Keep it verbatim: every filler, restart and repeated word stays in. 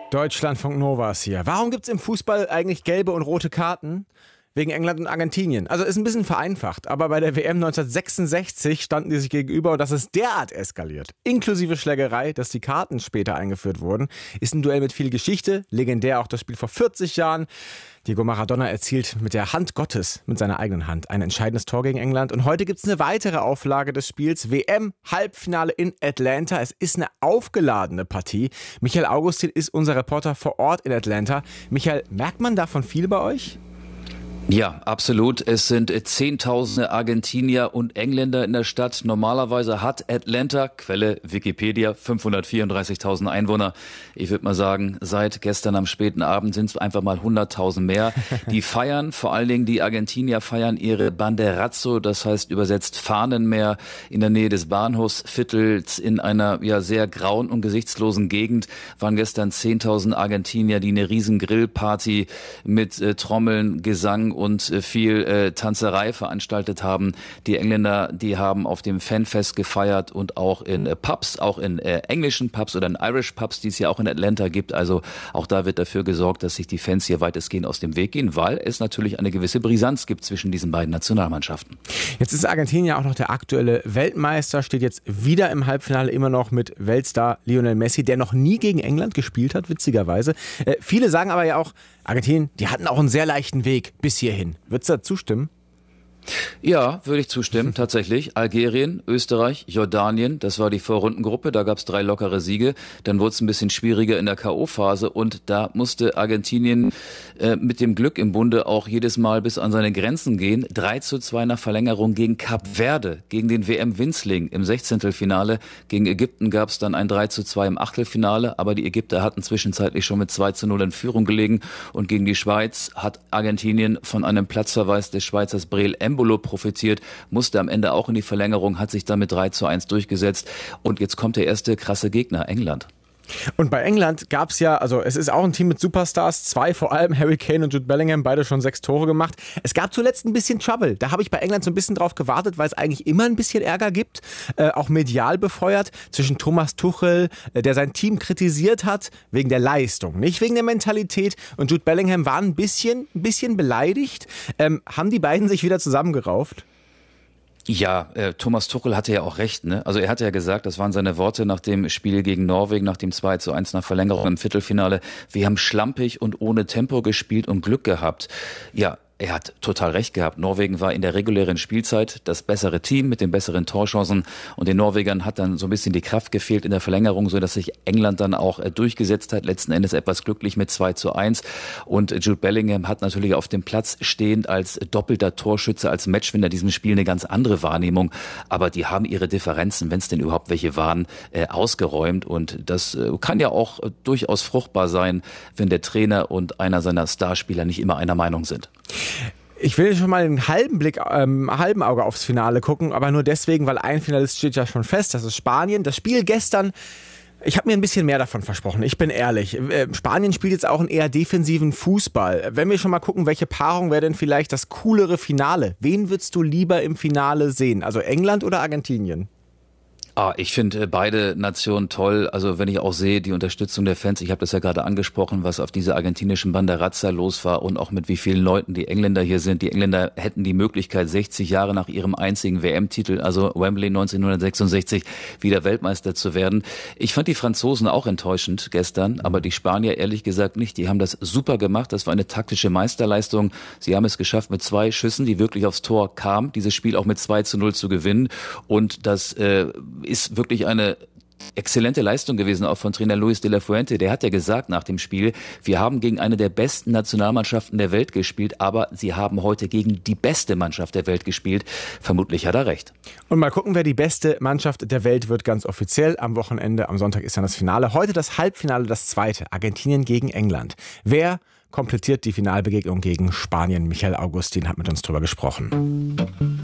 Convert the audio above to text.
Deutschlandfunk Nova ist hier. Warum gibt es im Fußball eigentlich gelbe und rote Karten? Wegen England und Argentinien. Also ist ein bisschen vereinfacht, aber bei der W M neunzehnhundertsechsundsechzig standen die sich gegenüber und das ist derart eskaliert. Inklusive Schlägerei, dass die Karten später eingeführt wurden. Ist ein Duell mit viel Geschichte, legendär auch das Spiel vor vierzig Jahren. Diego Maradona erzielt mit der Hand Gottes, mit seiner eigenen Hand, ein entscheidendes Tor gegen England. Und heute gibt es eine weitere Auflage des Spiels. W M-Halbfinale in Atlanta. Es ist eine aufgeladene Partie. Michael Augustin ist unser Reporter vor Ort in Atlanta. Michael, merkt man davon viel bei euch? Ja, absolut. Es sind Zehntausende Argentinier und Engländer in der Stadt. Normalerweise hat Atlanta, Quelle Wikipedia, fünfhundertvierunddreißigtausend Einwohner. Ich würde mal sagen, seit gestern am späten Abend sind es einfach mal hunderttausend mehr. Die feiern, vor allen Dingen die Argentinier feiern ihre Banderazzo, das heißt übersetzt Fahnenmeer in der Nähe des Bahnhofsviertels in einer ja sehr grauen und gesichtslosen Gegend. Waren gestern zehntausend Argentinier, die eine riesen Grillparty mit äh, Trommeln, Gesang und viel äh, Tanzerei veranstaltet haben. Die Engländer, die haben auf dem Fanfest gefeiert und auch in äh, Pubs, auch in äh, englischen Pubs oder in Irish Pubs, die es ja auch in Atlanta gibt. Also auch da wird dafür gesorgt, dass sich die Fans hier weitestgehend aus dem Weg gehen, weil es natürlich eine gewisse Brisanz gibt zwischen diesen beiden Nationalmannschaften. Jetzt ist Argentinien ja auch noch der aktuelle Weltmeister, steht jetzt wieder im Halbfinale immer noch mit Weltstar Lionel Messi, der noch nie gegen England gespielt hat, witzigerweise. Äh, viele sagen aber ja auch, Argentinien, die hatten auch einen sehr leichten Weg bis hierhin. Würdest du da zustimmen? Ja, würde ich zustimmen, tatsächlich. Algerien, Österreich, Jordanien, das war die Vorrundengruppe, da gab es drei lockere Siege. Dann wurde es ein bisschen schwieriger in der K O-Phase und da musste Argentinien äh, mit dem Glück im Bunde auch jedes Mal bis an seine Grenzen gehen. drei zu zwei nach Verlängerung gegen Kap Verde, gegen den W M-Winzling im Sechzehntelfinale. Gegen Ägypten gab es dann ein drei zu zwei im Achtelfinale, aber die Ägypter hatten zwischenzeitlich schon mit zwei zu null in Führung gelegen. Und gegen die Schweiz hat Argentinien von einem Platzverweis des Schweizers Breel Embolo profitiert, musste am Ende auch in die Verlängerung, hat sich dann mit drei zu eins durchgesetzt. Und jetzt kommt der erste krasse Gegner, England. Und bei England gab es ja, also es ist auch ein Team mit Superstars, zwei vor allem, Harry Kane und Jude Bellingham, beide schon sechs Tore gemacht. Es gab zuletzt ein bisschen Trouble. Da habe ich bei England so ein bisschen drauf gewartet, weil es eigentlich immer ein bisschen Ärger gibt, äh, auch medial befeuert, zwischen Thomas Tuchel, äh, der sein Team kritisiert hat, wegen der Leistung, nicht wegen der Mentalität. Und Jude Bellingham war ein bisschen, ein bisschen beleidigt. Ähm, haben die beiden sich wieder zusammengerauft? Ja, äh, Thomas Tuchel hatte ja auch recht, ne? Also er hatte ja gesagt, das waren seine Worte nach dem Spiel gegen Norwegen, nach dem zwei zu eins nach Verlängerung im Viertelfinale. Wir haben schlampig und ohne Tempo gespielt und Glück gehabt. Ja, er hat total recht gehabt. Norwegen war in der regulären Spielzeit das bessere Team mit den besseren Torchancen und den Norwegern hat dann so ein bisschen die Kraft gefehlt in der Verlängerung, so dass sich England dann auch durchgesetzt hat. Letzten Endes etwas glücklich mit zwei zu eins und Jude Bellingham hat natürlich auf dem Platz stehend als doppelter Torschütze, als Matchwinner diesem Spiel eine ganz andere Wahrnehmung. Aber die haben ihre Differenzen, wenn es denn überhaupt welche waren, äh, ausgeräumt und das äh, kann ja auch äh, durchaus fruchtbar sein, wenn der Trainer und einer seiner Starspieler nicht immer einer Meinung sind. Ich will schon mal einen halben Blick, ähm, halben Auge aufs Finale gucken, aber nur deswegen, weil ein Finalist steht ja schon fest, das ist Spanien. Das Spiel gestern, ich habe mir ein bisschen mehr davon versprochen, ich bin ehrlich. Äh, Spanien spielt jetzt auch einen eher defensiven Fußball. Wenn wir schon mal gucken, welche Paarung wäre denn vielleicht das coolere Finale? Wen würdest du lieber im Finale sehen? Also England oder Argentinien? Ah, ich finde beide Nationen toll. Also wenn ich auch sehe, die Unterstützung der Fans, ich habe das ja gerade angesprochen, was auf dieser argentinischen Banderazza los war und auch mit wie vielen Leuten die Engländer hier sind. Die Engländer hätten die Möglichkeit, sechzig Jahre nach ihrem einzigen W M-Titel, also Wembley neunzehnhundertsechsundsechzig, wieder Weltmeister zu werden. Ich fand die Franzosen auch enttäuschend gestern, aber die Spanier ehrlich gesagt nicht. Die haben das super gemacht. Das war eine taktische Meisterleistung. Sie haben es geschafft, mit zwei Schüssen, die wirklich aufs Tor kamen, dieses Spiel auch mit zwei zu null zu gewinnen. Und das äh, ist wirklich eine exzellente Leistung gewesen, auch von Trainer Luis de la Fuente. Der hat ja gesagt nach dem Spiel, wir haben gegen eine der besten Nationalmannschaften der Welt gespielt, aber sie haben heute gegen die beste Mannschaft der Welt gespielt. Vermutlich hat er recht. Und mal gucken, wer die beste Mannschaft der Welt wird, ganz offiziell am Wochenende. Am Sonntag ist dann das Finale. Heute das Halbfinale, das zweite. Argentinien gegen England. Wer komplettiert die Finalbegegnung gegen Spanien? Michael Augustin hat mit uns drüber gesprochen.